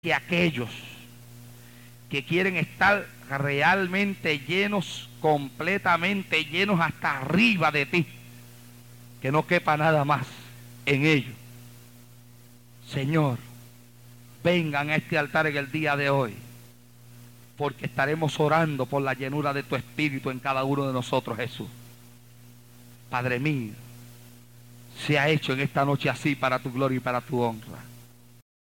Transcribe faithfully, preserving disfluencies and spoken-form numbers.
que aquellos que quieren estar realmente llenos, completamente llenos hasta arriba de ti, que no quepa nada más en ellos. Señor, vengan a este altar en el día de hoy, porque estaremos orando por la llenura de tu Espíritu en cada uno de nosotros, Jesús. Padre mío, se ha hecho en esta noche así para tu gloria y para tu honra.